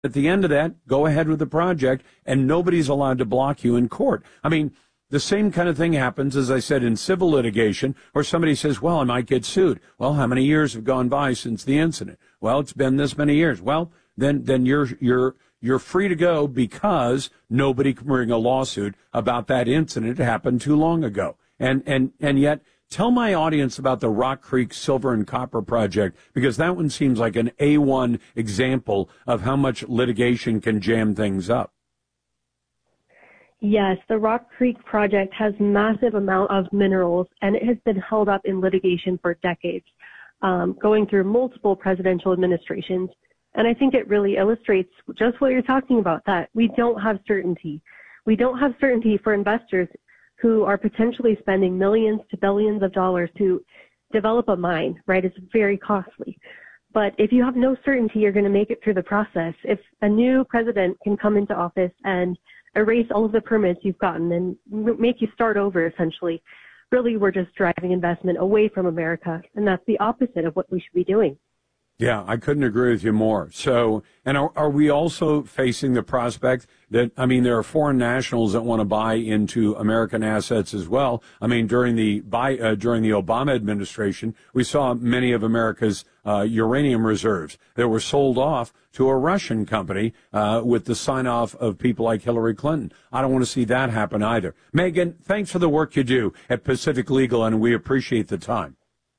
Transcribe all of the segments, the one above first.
At the end of that, go ahead with the project, and nobody's allowed to block you in court. I mean, the same kind of thing happens, as I said, in civil litigation, or somebody says, well, I might get sued. Well, how many years have gone by since the incident? Well, it's been this many years. Well, then you're free to go because nobody can bring a lawsuit about that incident. It happened too long ago. And yet, tell my audience about the Rock Creek Silver and Copper Project, because that one seems like an A1 example of how much litigation can jam things up. Yes, the Rock Creek Project has massive amount of minerals, and it has been held up in litigation for decades, going through multiple presidential administrations. And I think it really illustrates just what you're talking about, that we don't have certainty. We don't have certainty for investors who are potentially spending millions to billions of dollars to develop a mine, right? It's very costly. But if you have no certainty you're going to make it through the process, if a new president can come into office and erase all of the permits you've gotten and make you start over, essentially, really we're just driving investment away from America. And that's the opposite of what we should be doing. Yeah, I couldn't agree with you more. So, and are we also facing the prospect that, I mean, there are foreign nationals that want to buy into American assets as well? I mean, during the Obama administration, we saw many of America's uranium reserves that were sold off to a Russian company with the sign-off of people like Hillary Clinton. I don't want to see that happen either. Megan, thanks for the work you do at Pacific Legal, and we appreciate the time.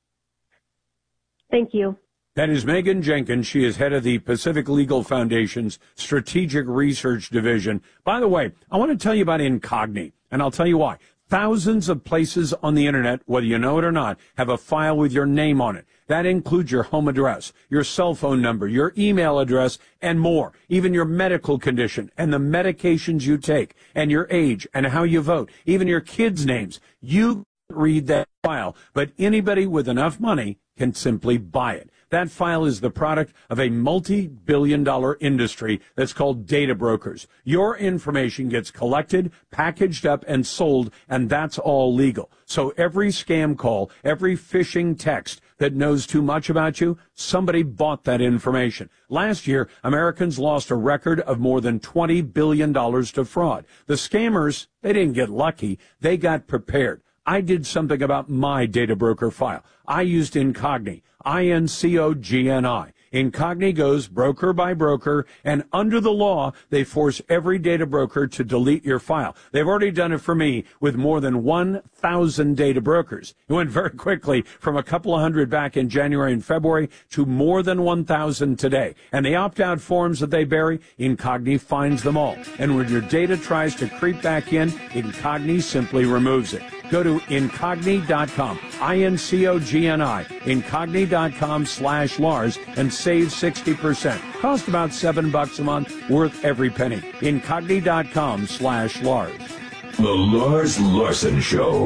Thank you. That is Megan Jenkins. She is head of the Pacific Legal Foundation's Strategic Research Division. By the way, I want to tell you about Incogni, and I'll tell you why. Thousands of places on the Internet, whether you know it or not, have a file with your name on it. That includes your home address, your cell phone number, your email address, and more. Even your medical condition and the medications you take, and your age and how you vote, even your kids' names. You read that file, but anybody with enough money can simply buy it. That file is the product of a multi-billion-dollar industry that's called data brokers. Your information gets collected, packaged up, and sold, and that's all legal. So every scam call, every phishing text that knows too much about you, somebody bought that information. Last year, Americans lost a record of more than $20 billion to fraud. The scammers, they didn't get lucky. They got prepared. I did something about my data broker file. I used Incogni, Incogni. Incogni goes broker by broker, and under the law, they force every data broker to delete your file. They've already done it for me with more than 1,000 data brokers. It went very quickly from a couple of hundred back in January and February to more than 1,000 today. And the opt-out forms that they bury, Incogni finds them all. And when your data tries to creep back in, Incogni simply removes it. Go to Incogni.com, Incogni, Incogni.com/Lars, and save 60%. Cost about $7 a month, worth every penny. Incogni.com/Lars. The Lars Larson Show.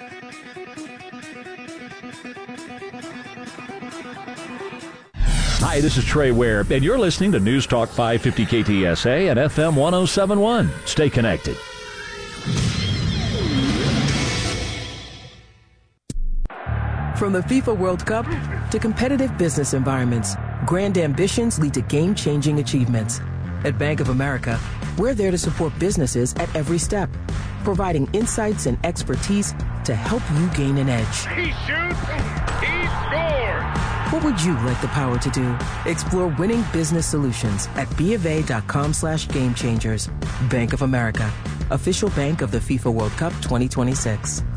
Hi, this is Trey Ware, and you're listening to News Talk 550 KTSA and FM 1071. Stay connected. From the FIFA World Cup to competitive business environments, grand ambitions lead to game-changing achievements. At Bank of America, we're there to support businesses at every step, providing insights and expertise to help you gain an edge. He shoots, he scores! What would you like the power to do? Explore winning business solutions at BofA.com/gamechangers. Bank of America, official bank of the FIFA World Cup 2026.